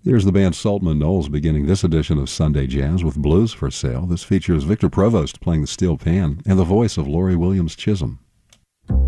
Here's the band Saltman Knowles beginning this edition of Sunday Jazz with Blues for Sale. This features Victor Provost playing the steel pan and the voice of Laurie Williams Chisholm.